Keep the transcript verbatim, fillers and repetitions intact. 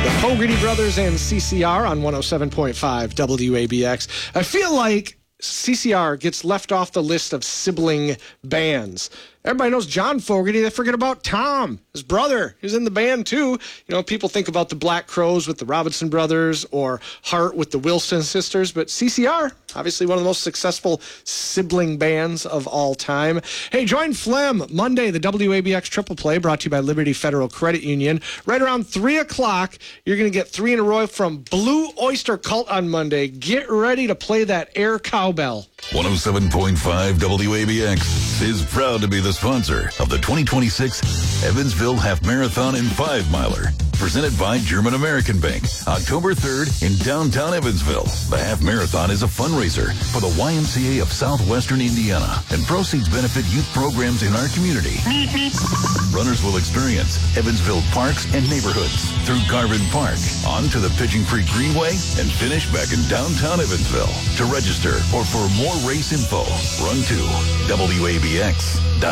Fogarty Brothers and C C R on one oh seven point five W A B X. I feel like C C R gets left off the list of sibling bands. Everybody knows John Fogerty. They forget about Tom, his brother. He's in the band, too. You know, people think about the Black Crowes with the Robinson Brothers or Heart with the Wilson Sisters, but C C R, obviously one of the most successful sibling bands of all time. Hey, join Phlegm Monday, the W A B X Triple Play, brought to you by Liberty Federal Credit Union. Right around three o'clock, you're going to get three in a row from Blue Oyster Cult on Monday. Get ready to play that air cowbell. one oh seven point five W A B X is proud to be the sponsor of the twenty twenty-six Evansville Half Marathon and Five Miler, presented by German American Bank, October third in downtown Evansville. The Half Marathon is a fundraiser for the Y M C A of Southwestern Indiana, and proceeds benefit youth programs in our community. Runners will experience Evansville parks and neighborhoods through Garvin Park, on to the Pigeon Creek Greenway, and finish back in downtown Evansville. To register or for more race info, run to W A B X.